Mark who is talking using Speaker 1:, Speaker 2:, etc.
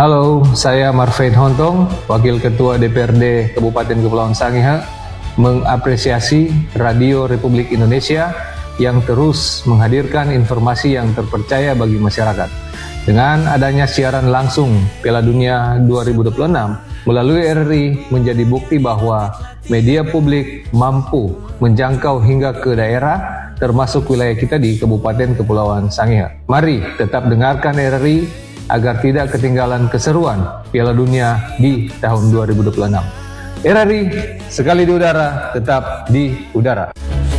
Speaker 1: Halo, saya Marvain Hontong, Wakil Ketua DPRD Kabupaten Kepulauan Sangihe, mengapresiasi Radio Republik Indonesia yang terus menghadirkan informasi yang terpercaya bagi masyarakat. Dengan adanya siaran langsung Piala Dunia 2026 melalui RRI menjadi bukti bahwa media publik mampu menjangkau hingga ke daerah, termasuk wilayah kita di Kabupaten Kepulauan Sangihe. Mari tetap dengarkan RRI agar tidak ketinggalan keseruan Piala Dunia di tahun 2026. RRI, sekali di udara, tetap di udara.